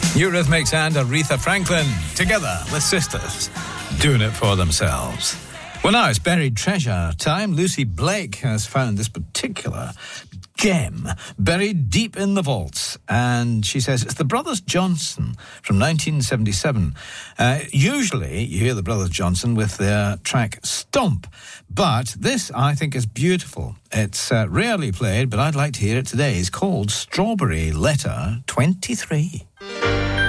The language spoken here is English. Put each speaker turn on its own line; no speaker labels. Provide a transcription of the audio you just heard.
Eurythmics and Aretha Franklin, together with sisters, doing it for themselves. Well, now it's buried treasure time. Lucy Blake has found this particular gem buried deep in the vaults, and she says it's the Brothers Johnson from 1977. Usually you hear the Brothers Johnson with their track Stomp, but this I think is beautiful. It's rarely played, but I'd like to hear it today. It's called Strawberry Letter 23.